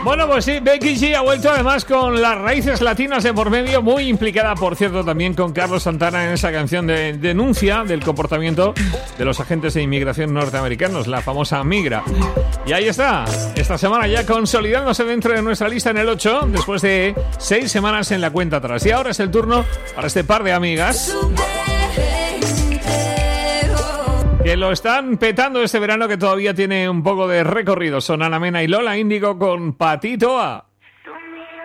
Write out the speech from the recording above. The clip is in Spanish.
Bueno, pues sí, Becky G ha vuelto además con las raíces latinas de por medio, muy implicada, por cierto, también con Carlos Santana en esa canción de denuncia del comportamiento de los agentes de inmigración norteamericanos, la famosa migra. Y ahí está, esta semana ya consolidándose dentro de nuestra lista en el 8, después de 6 semanas en la cuenta atrás. Y ahora es el turno para este par de amigas que lo están petando este verano, que todavía tiene un poco de recorrido. Son Ana Mena y Lola Índigo con Patitoa.